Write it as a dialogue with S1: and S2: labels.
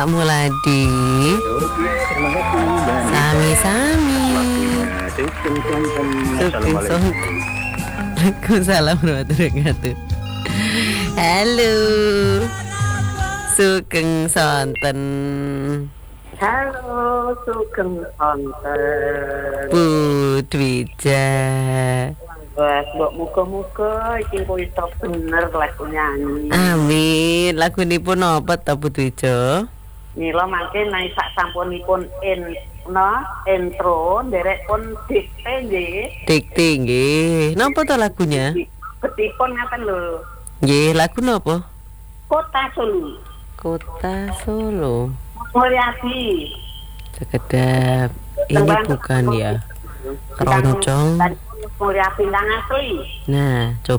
S1: Muladi.
S2: Terima kasih dan
S1: Sami-sami.
S2: Sugeng Sonten.
S1: Sugeng Sonten. Waalaikumsalam warahmatullahi wabarakatuh. Halo. Sugeng Sonten.
S3: Halo, Sugeng Sonten.
S1: Bu Dwija.
S3: Wes, mbok muga-muga iki kuwi iso bener lagu nyanyi.
S1: Amin. Lagunipun napa ta Bu Dwija?
S3: Mila mangke nang sak sampunipun intro nderek pun dikte nggih.
S1: Dikti nggih. Napa ta lagunya?
S3: Betipun ngaten lho.
S1: Nggih, lagu napa?
S3: Kota Solo.
S1: Kota Solo.
S3: Mulyadi.
S1: Sekedap ini bukan ya keroncong.
S3: Mulyadi nang asli.
S1: Nah, coba